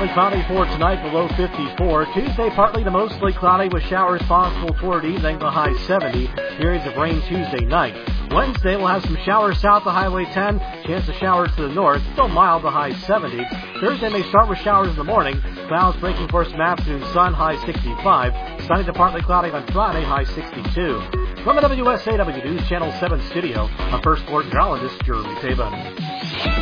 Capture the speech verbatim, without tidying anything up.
partly cloudy for tonight, below fifty-four. Tuesday, partly to mostly cloudy with showers possible toward evening, the high seventy. Periods of rain Tuesday night. Wednesday, we'll have some showers south of Highway ten. Chance of showers to the north, still mild, the high seventy. Thursday may start with showers in the morning. Clouds breaking for some afternoon sun, high sixty-five. Sunny to partly cloudy on Friday, high sixty-two. From the W S A W News Channel seven studio, a First Alert meteorologist, Jeremy Taban.